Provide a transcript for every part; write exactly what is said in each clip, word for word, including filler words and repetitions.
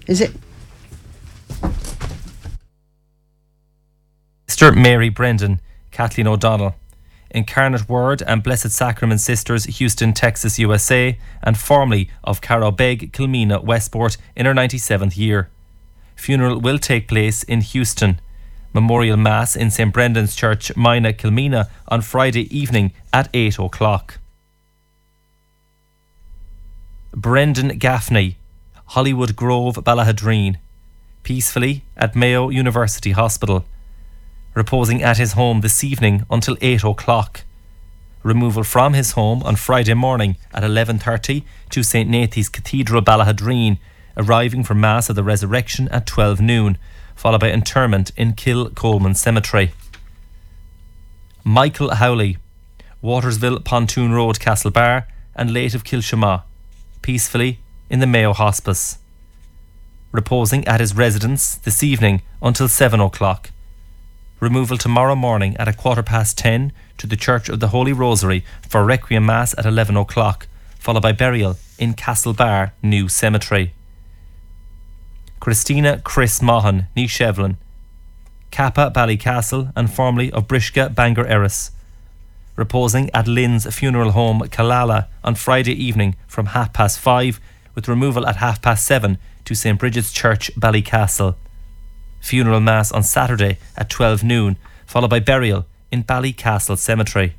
Is it? Sister Mary Brendan, Kathleen O'Donnell, Incarnate Word and Blessed Sacrament Sisters, Houston, Texas, U S A, and formerly of Carrow Beg, Kilmena, Westport, in her ninety-seventh year. Funeral will take place in Houston. Memorial Mass in Saint Brendan's Church, Mina, Kilmena, on Friday evening at eight o'clock. Brendan Gaffney, Hollywood Grove, Ballahadreen, peacefully at Mayo University Hospital, reposing at his home this evening until eight o'clock. Removal from his home on Friday morning at eleven thirty to Saint Nathan's Cathedral, Ballahadreen, arriving for Mass of the Resurrection at twelve noon, followed by interment in Kilcolman Cemetery. Michael Howley, Watersville Pontoon Road, Castlebar, and late of Kilshama, peacefully in the Mayo Hospice, reposing at his residence this evening until seven o'clock. Removal tomorrow morning at a quarter past ten to the Church of the Holy Rosary for Requiem Mass at eleven o'clock, followed by burial in Castlebar New Cemetery. Christina Chris Mahan, ní Shevlin, Kappa Ballycastle and formerly of Brishka, Bangor Erris, reposing at Lynn's Funeral Home, Killala, on Friday evening from half past five, with removal at half past seven to Saint Bridget's Church, Ballycastle. Funeral Mass on Saturday at twelve noon, followed by burial in Ballycastle Cemetery.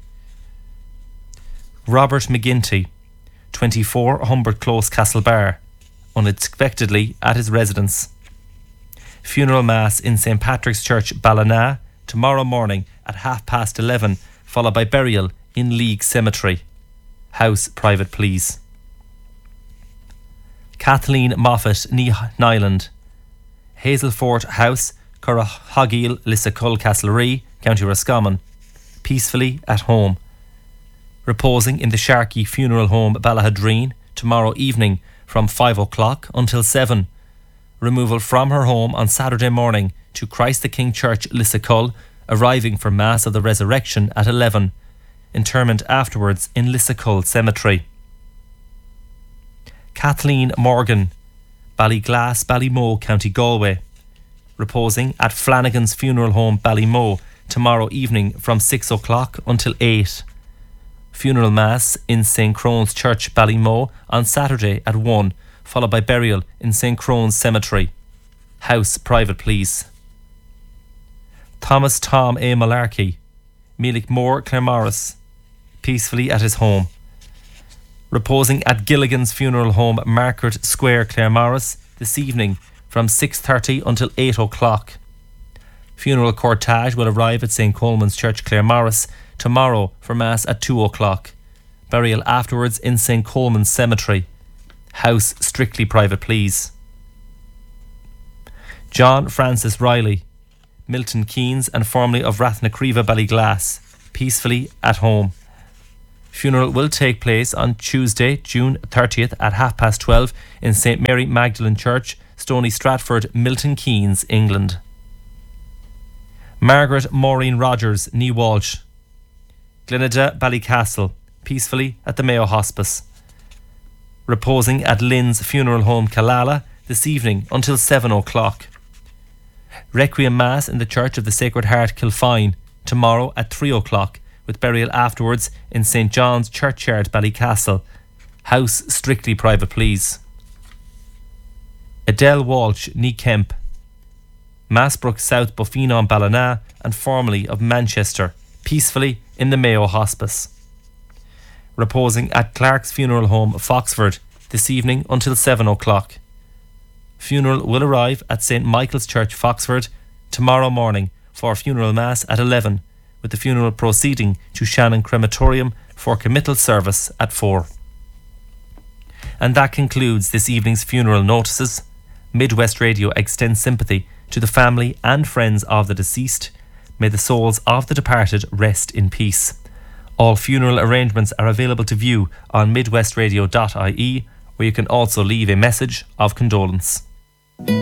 Robert McGinty, twenty-four Humbert Close, Castlebar, unexpectedly at his residence. Funeral Mass in Saint Patrick's Church, Ballina, tomorrow morning at half past eleven, followed by burial in League Cemetery. House private, please. Kathleen Moffat, ní Nyland, Hazelfort House, Currahogil, Lissacull, Castlerea, County Roscommon, peacefully at home. Reposing in the Sharkey Funeral Home, Ballahadreen, tomorrow evening from five o'clock until seven. Removal from her home on Saturday morning to Christ the King Church, Lissacull, arriving for Mass of the Resurrection at eleven. Interment afterwards in Lissacull Cemetery. Kathleen Morgan, Ballyglass, Ballymoe, County Galway, reposing at Flanagan's Funeral Home, Ballymoe, tomorrow evening from six o'clock until eight. Funeral Mass in Saint Crone's Church, Ballymoe, on Saturday at one, followed by burial in Saint Crone's Cemetery. House private, please. Thomas Tom A. Malarkey, Mealickmore, Claremorris, peacefully at his home. Reposing at Gilligan's Funeral Home, Margaret Square, Claremorris, this evening from six thirty until eight o'clock. Funeral cortege will arrive at Saint Coleman's Church, Claremorris, tomorrow for Mass at two o'clock. Burial afterwards in Saint Coleman's Cemetery. House strictly private, please. John Francis Riley, Milton Keynes and formerly of Rathnacreva, Ballyglass, peacefully at home. Funeral will take place on Tuesday, June thirtieth at half past twelve in Saint Mary Magdalene Church, Stony Stratford, Milton Keynes, England. Margaret Maureen Rogers, ní Walsh, Glenada, Ballycastle, peacefully at the Mayo Hospice. Reposing at Lynn's Funeral Home, Killala, this evening until seven o'clock. Requiem Mass in the Church of the Sacred Heart, Kilfine, tomorrow at three o'clock, with burial afterwards in Saint John's Churchyard, Ballycastle. House strictly private, please. Adele Walsh, ní Kemp, Massbrook South, Buffenon, Ballina, and formerly of Manchester, peacefully in the Mayo Hospice. Reposing at Clark's Funeral Home, Foxford, this evening until seven o'clock. Funeral will arrive at Saint Michael's Church, Foxford, tomorrow morning for funeral mass at eleven, with the funeral proceeding to Shannon Crematorium for committal service at four. And that concludes this evening's funeral notices. Midwest Radio extends sympathy to the family and friends of the deceased. May the souls of the departed rest in peace. All funeral arrangements are available to view on midwestradio dot I E, where you can also leave a message of condolence.